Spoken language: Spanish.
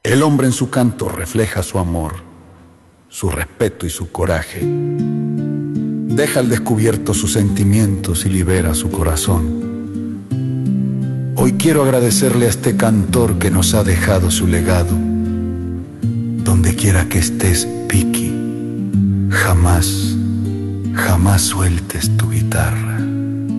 El hombre en su canto refleja su amor, su respeto y su coraje. Deja al descubierto sus sentimientos y libera su corazón. Hoy quiero agradecerle a este cantor que nos ha dejado su legado. Donde quiera que estés, Piki, jamás, jamás sueltes tu guitarra.